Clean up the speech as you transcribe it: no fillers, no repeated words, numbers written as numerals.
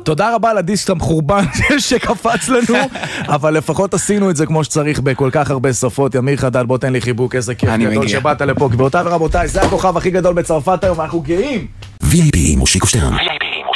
תודה רבה על הדיסק המחורבן שקפץ לנו, אבל לפחות עשינו את זה כמו שצריך בכל כך הרבה שפות. ימיר חדד, בוא תן לי חיבוק, איזה כיף גדול שבאת לפה. גבירותיי ורבותיי, זה הכוכב הכי גדול בצרפת היום, אנחנו גאים. VIP מושיקו שטרן.